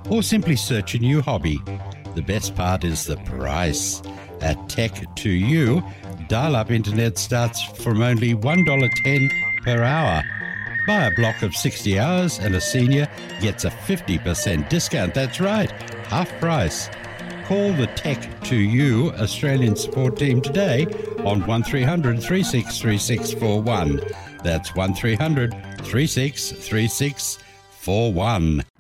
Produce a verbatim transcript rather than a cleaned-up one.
or simply search a new hobby. The best part is the price. At Tech to You, dial-up internet starts from only one dollar ten per hour. Buy a block of sixty hours and a senior gets a fifty percent discount. That's right, half price. Call the Tech to You Australian support team today on one three hundred, three six three six four one. That's one three hundred, three six three six four one.